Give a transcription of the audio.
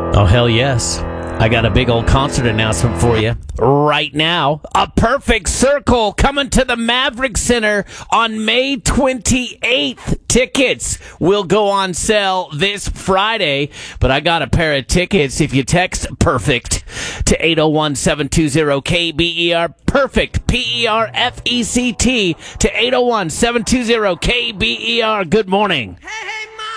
Oh, hell yes. I got a big old concert announcement for you right now. A Perfect Circle coming to the Maverick Center on May 28th. Tickets will go on sale this Friday, but I got a pair of tickets if you text PERFECT to 801-720-KBER. Perfect, PERFECT, to 801-720-KBER. Good morning. Hey, hey.